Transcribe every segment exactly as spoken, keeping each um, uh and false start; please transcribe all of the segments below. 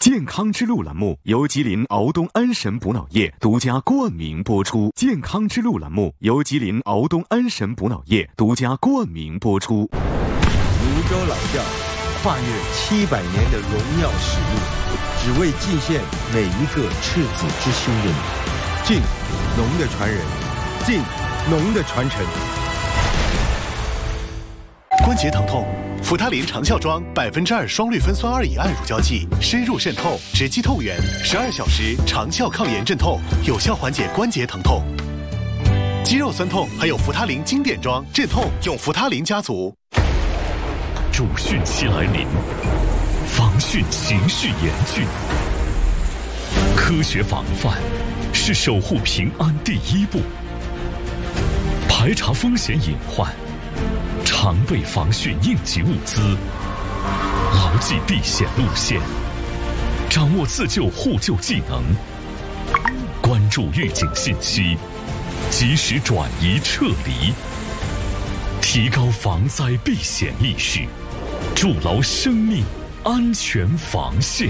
健康之路栏目由吉林敖东安神补脑液独家冠名播出。健康之路栏目由吉林敖东安神补脑液独家冠名播出。 泸州老窖跨越七百年的荣耀使命，只为尽献每一个赤子之心的你。敬农的传人，敬农的传承。 关节疼痛，扶他林长效庄百分之二双氯芬酸二乙胺乳胶剂，深入渗透，直击痛源，十二小时长效抗炎镇痛，有效缓解关节疼痛。肌肉酸痛还有扶他林经典装镇痛，用扶他林家族。 主汛期来临，防汛形势严峻，科学防范是守护平安第一步。排查风险隐患，常备防汛应急物资，牢记避险路线，掌握自救互救技能，关注预警信息，及时转移撤离，提高防灾避险意识，筑牢生命安全防线。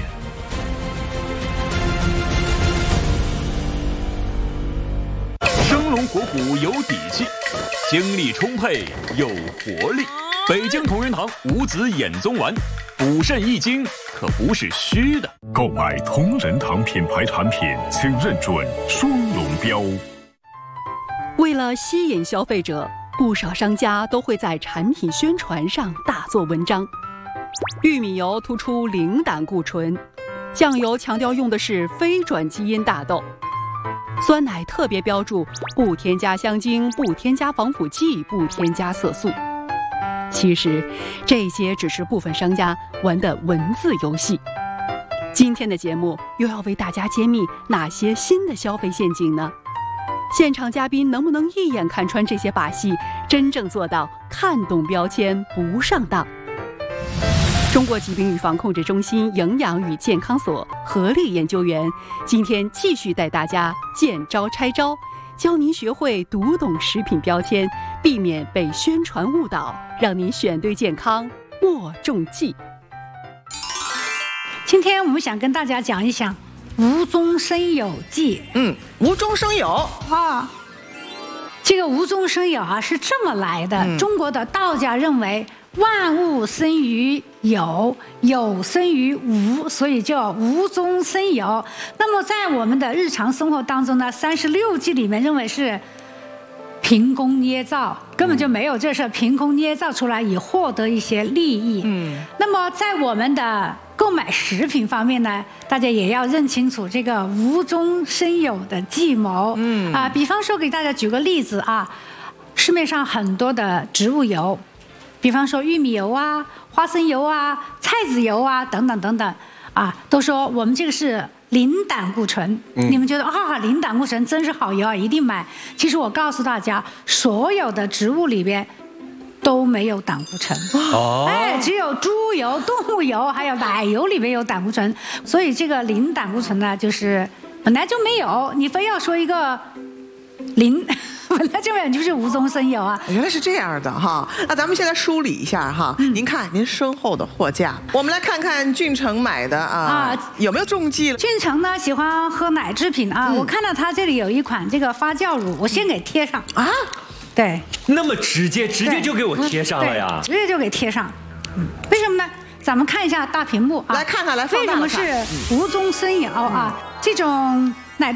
生龙活虎有底气，精力充沛有活力。北京同仁堂五子衍宗丸，补肾益精可不是虚的。 购买同仁堂品牌产品，请认准双龙标。 为了吸引消费者，不少商家都会在产品宣传上大做文章。玉米油突出零胆固醇，酱油强调用的是非转基因大豆，酸奶特别标注不添加香精、不添加防腐剂、不添加色素。其实这些只是部分商家玩的文字游戏。今天的节目又要为大家揭秘哪些新的消费陷阱呢？现场嘉宾能不能一眼看穿这些把戏，真正做到看懂标签不上当？中国疾病预防控制中心营养与健康所何丽研究员今天继续带大家见招拆招，教您学会读懂食品标签，避免被宣传误导，让您选对健康莫中计。 今天我们想跟大家讲一讲无中生有记。 嗯，无中生有啊，这个无中生有啊是这么来的。嗯、中国的道家认为万物生于有，有生于无，所以叫无中生有。那么在我们的日常生活当中呢，三十六计里面认为是凭空捏造，根本就没有这事，凭空捏造出来以获得一些利益。嗯，那么在我们的购买食品方面呢，大家也要认清楚这个无中生有的计谋。嗯啊，比方说给大家举个例子啊，市面上很多的植物油，比方说玉米油啊、花生油啊、菜籽油啊等等等等啊，都说我们这个是零胆固醇。嗯、你们觉得啊，零胆固醇真是好油啊，一定买。其实我告诉大家，所有的植物里边都没有胆固醇。哦，哎，只有猪油、动物油还有奶油里面有胆固醇。所以这个零胆固醇呢，就是本来就没有，你非要说一个零。本来这边就是无中生有啊， 原来是这样的哈。那咱们现在梳理一下哈，嗯、您看您身后的货架，我们来看看俊成买的啊，啊有没有中计了？ 俊成呢喜欢喝奶制品啊，嗯、我看到他这里有一款这个发酵乳，我先给贴上啊。对， 那么直接直接就给我贴上了呀？ 直接就给贴上，嗯，为什么呢？咱们看一下大屏幕啊， 来看看来放大为什么是无中生有啊？嗯、这种